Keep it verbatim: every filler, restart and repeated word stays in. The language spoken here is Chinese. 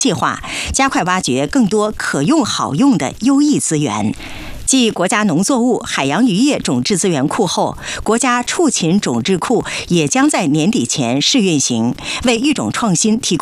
计划，加快挖掘更多可用好用的优异资源。继国家农作物、海洋渔业种质资源库后，国家畜禽种质库也将在年底前试运行，为育种创新提供